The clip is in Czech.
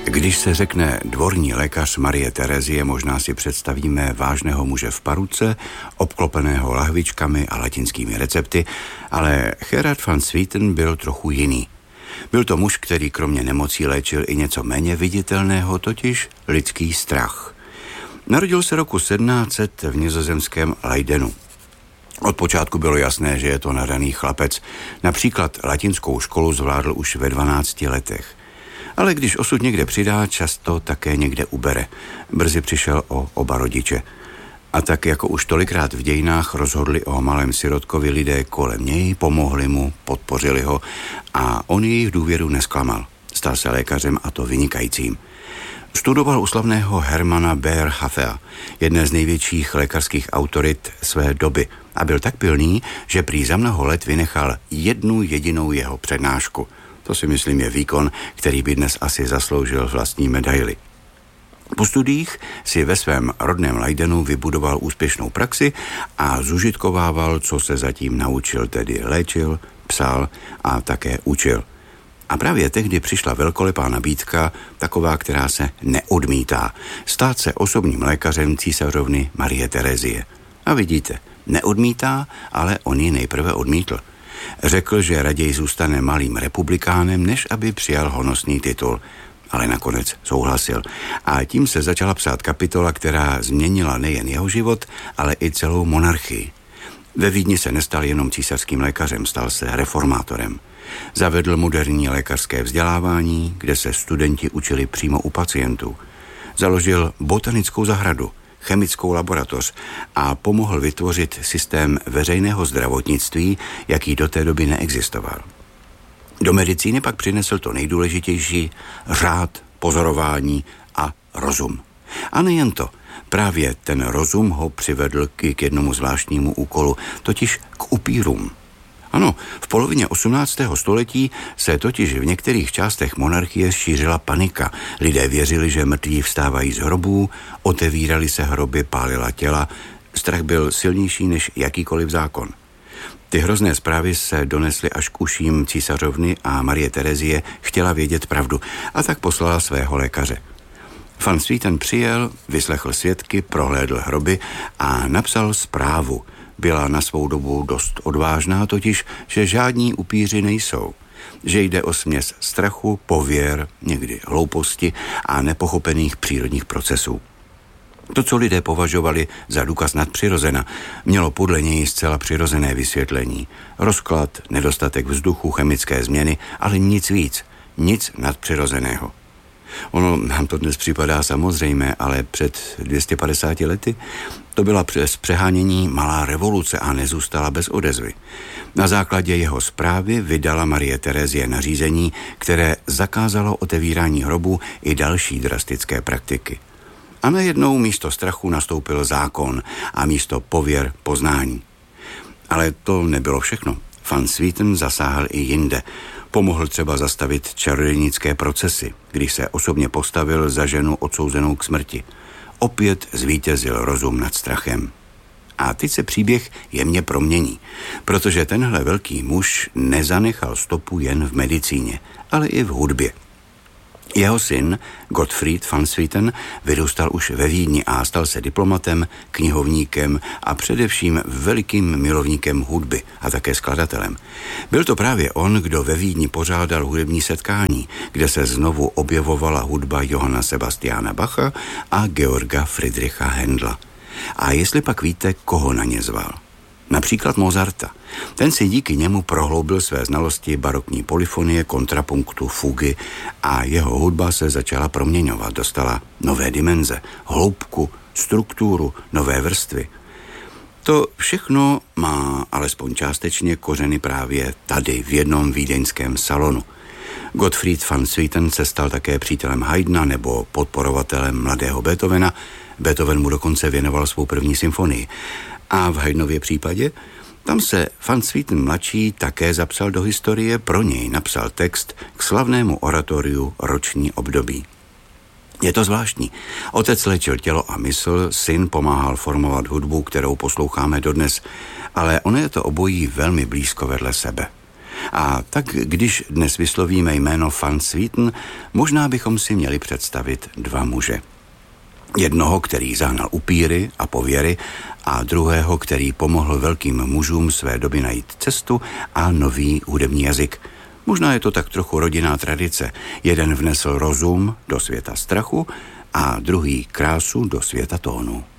Když se řekne dvorní lékař Marie Terezie, možná si představíme vážného muže v paruce, obklopeného lahvičkami a latinskými recepty, ale Gerard van Swieten byl trochu jiný. Byl to muž, který kromě nemocí léčil i něco méně viditelného, totiž lidský strach. Narodil se roku 1700 v nizozemském Leidenu. Od počátku bylo jasné, že je to nadaný chlapec. Například latinskou školu zvládl už ve 12 letech. Ale když osud někde přidá, často také někde ubere. Brzy přišel o oba rodiče. A tak jako už tolikrát v dějinách rozhodli o malém sirotkovi lidé kolem něj, pomohli mu, podpořili ho a on jejich důvěru nesklamal. Stal se lékařem a to vynikajícím. Studoval u slavného Hermana Beerhafea, jedné z největších lékařských autorit své doby, a byl tak pilný, že prý za mnoho let vynechal jednu jedinou jeho přednášku. To si myslím je výkon, který by dnes asi zasloužil vlastní medaili. Po studiích si ve svém rodném Leidenu vybudoval úspěšnou praxi a zužitkovával, co se zatím naučil, tedy léčil, psal a také učil. A právě tehdy přišla velkolepá nabídka, taková, která se neodmítá, stát se osobním lékařem císařovny Marie Terezie. A vidíte, neodmítá, ale on ji nejprve odmítl. Řekl, že raději zůstane malým republikánem, než aby přijal honosný titul. Ale nakonec souhlasil. A tím se začala psát kapitola, která změnila nejen jeho život, ale i celou monarchii. Ve Vídni se nestal jenom císařským lékařem, stal se reformátorem. Zavedl moderní lékařské vzdělávání, kde se studenti učili přímo u pacientů. Založil botanickou zahradu, chemickou laboratoř a pomohl vytvořit systém veřejného zdravotnictví, jaký do té doby neexistoval. Do medicíny pak přinesl to nejdůležitější: řád, pozorování a rozum. A nejen to, právě ten rozum ho přivedl k jednomu zvláštnímu úkolu, totiž k upírům. Ano, v polovině 18. století se totiž v některých částech monarchie šířila panika. Lidé věřili, že mrtví vstávají z hrobů, otevíraly se hroby, pálila těla. Strach byl silnější než jakýkoliv zákon. Ty hrozné zprávy se donesly až k uším císařovny a Marie Terezie chtěla vědět pravdu a tak poslala svého lékaře. Van Swieten přijel, vyslechl svědky, prohlédl hroby a napsal zprávu. Byla na svou dobu dost odvážná, totiž, že žádní upíři nejsou, že jde o směs strachu, pověr, někdy hlouposti a nepochopených přírodních procesů. To, co lidé považovali za důkaz nadpřirozena, mělo podle něj zcela přirozené vysvětlení. Rozklad, nedostatek vzduchu, chemické změny, ale nic víc, nic nadpřirozeného. Ono nám to dnes připadá samozřejmé, ale před 250 lety to byla přes přehánění malá revoluce a nezůstala bez odezvy. Na základě jeho zprávy vydala Marie Terezie nařízení, které zakázalo otevírání hrobu i další drastické praktiky. A najednou místo strachu nastoupil zákon a místo pověr poznání. Ale to nebylo všechno. Van Swieten zasáhl i jinde. Pomohl třeba zastavit čarodějnické procesy, když se osobně postavil za ženu odsouzenou k smrti. Opět zvítězil rozum nad strachem. A teď se příběh jemně promění, protože tenhle velký muž nezanechal stopu jen v medicíně, ale i v hudbě. Jeho syn, Gottfried van Swieten, vyrůstal už ve Vídni a stal se diplomatem, knihovníkem a především velikým milovníkem hudby a také skladatelem. Byl to právě on, kdo ve Vídni pořádal hudební setkání, kde se znovu objevovala hudba Johanna Sebastiana Bacha a Georga Friedricha Händla. A jestli pak víte, koho na ně zval? Například Mozarta. Ten si díky němu prohloubil své znalosti barokní polyfonie, kontrapunktu, fugy a jeho hudba se začala proměňovat, dostala nové dimenze, hloubku, strukturu, nové vrstvy. To všechno má alespoň částečně kořeny právě tady, v jednom vídeňském salonu. Gottfried van Swieten se stal také přítelem Haydna nebo podporovatelem mladého Beethovena. Beethoven mu dokonce věnoval svou první symfonii. A v Haydnově případě, tam se van Swieten mladší také zapsal do historie, pro něj napsal text k slavnému oratoriu Roční období. Je to zvláštní. Otec léčil tělo a mysl, syn pomáhal formovat hudbu, kterou posloucháme dodnes, ale ono je to obojí velmi blízko vedle sebe. A tak když dnes vyslovíme jméno Van Swieten, možná bychom si měli představit dva muže. Jednoho, který zahnal upíry a pověry, a druhého, který pomohl velkým mužům své doby najít cestu a nový hudební jazyk. Možná je to tak trochu rodinná tradice. Jeden vnesl rozum do světa strachu a druhý krásu do světa tónu.